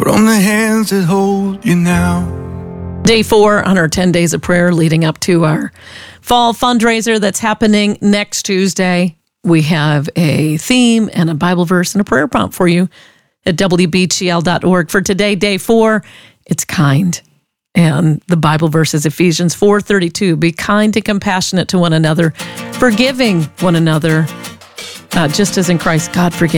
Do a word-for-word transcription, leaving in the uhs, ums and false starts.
but on the hands that hold you now. Day four on our ten days of prayer leading up to our fall fundraiser that's happening next Tuesday. We have a theme and a Bible verse and a prayer prompt for you at w b g l dot org. For today, day four, it's kind. And the Bible verse is Ephesians four thirty-two. Be kind and compassionate to one another, forgiving one another, uh, just as in Christ God forgave